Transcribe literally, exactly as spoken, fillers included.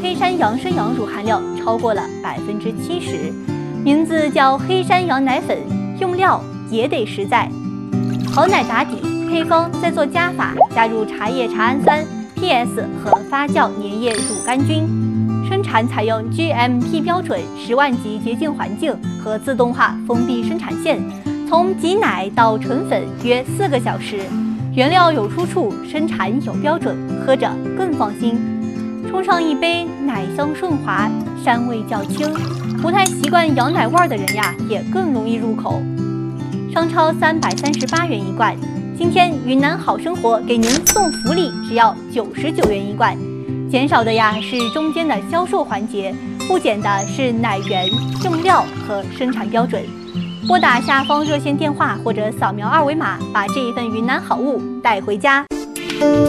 黑山羊生羊乳含量超过了百分之七十，名字叫黑山羊奶粉，用料也得实在。好奶打底，配方再做加法，加入茶叶茶氨酸、P S 和发酵粘液乳杆菌。生产采用 G M P 标准十万级洁净环境和自动化封闭生产线，从挤奶到纯粉约四个小时。原料有出处，生产有标准，喝着更放心。冲上一杯，奶香顺滑，膻味较轻，不太习惯羊奶味的人呀，也更容易入口。商超三百三十八元一罐，今天云南好生活给您送福利，只要九十九元一罐。减少的呀是中间的销售环节，不减的是奶源、用料和生产标准。拨打下方热线电话或者扫描二维码，把这一份云南好物带回家。